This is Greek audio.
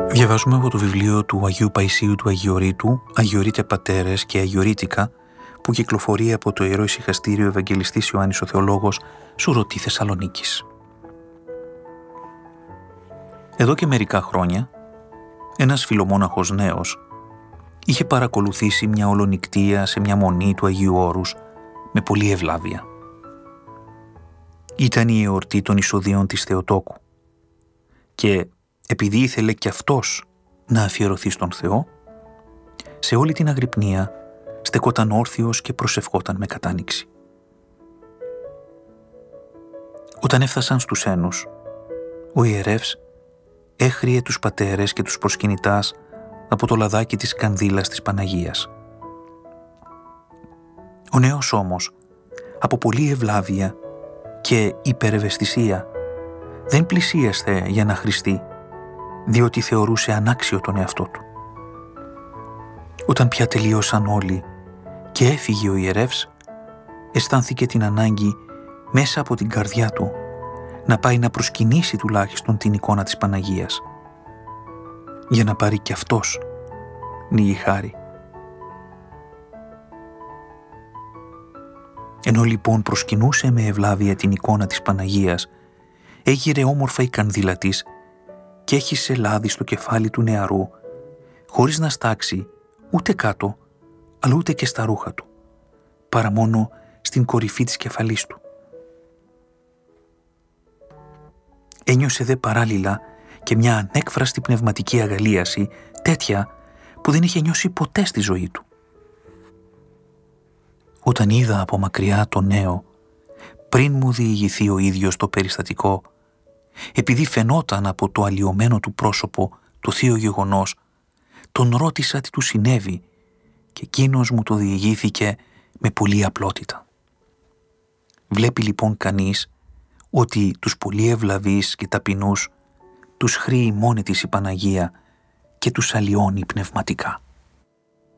Διαβάζουμε από το βιβλίο του Αγίου Παϊσίου του Αγιορείτου, Αγιορείτες Πατέρες και Αγιορείτικα, που κυκλοφορεί από το Ιερό Ησυχαστήριο Ευαγγελιστής Ιωάννης ο Θεολόγος, Σουρωτή Θεσσαλονίκης. Εδώ και μερικά χρόνια, ένας φιλομόναχος νέος είχε παρακολουθήσει μια ολονυκτία σε μια μονή του Αγίου Όρους με πολλή ευλάβεια. Ήταν η εορτή των εισοδίων της Θεοτόκου και επειδή ήθελε κι αυτός να αφιερωθεί στον Θεό, σε όλη την αγρυπνία στεκόταν όρθιος και προσευχόταν με κατάνοιξη. Όταν έφτασαν στους Ένους, ο ιερεύς έχριε τους πατέρες και τους προσκυνητάς από το λαδάκι της κανδύλας της Παναγίας. Ο νέος όμως, από πολλή ευλάβεια και υπερευαισθησία, δεν πλησίασθε για να χρηστεί, διότι θεωρούσε ανάξιο τον εαυτό του. Όταν πια τελείωσαν όλοι και έφυγε ο ιερεύς, αισθάνθηκε την ανάγκη μέσα από την καρδιά του να πάει να προσκυνήσει τουλάχιστον την εικόνα της Παναγίας, για να πάρει κι αυτός λίγη χάρη. Ενώ λοιπόν προσκυνούσε με ευλάβεια την εικόνα της Παναγίας, έγειρε όμορφα η κανδύλα της και έχισε λάδι στο κεφάλι του νεαρού, χωρίς να στάξει ούτε κάτω, αλλά ούτε και στα ρούχα του, παρά μόνο στην κορυφή της κεφαλής του. Ένιωσε δε παράλληλα και μια ανέκφραστη πνευματική αγαλίαση, τέτοια που δεν είχε νιώσει ποτέ στη ζωή του. Όταν είδα από μακριά το νέο, πριν μου διηγηθεί ο ίδιος το περιστατικό, επειδή φαινόταν από το αλλοιωμένο του πρόσωπο το θείο γεγονός, τον ρώτησα τι του συνέβη και εκείνος μου το διηγήθηκε με πολλή απλότητα. Βλέπει λοιπόν κανείς ότι τους πολύ ευλαβείς και ταπεινούς τους χρήει μόνη της η Παναγία και τους αλλοιώνει πνευματικά.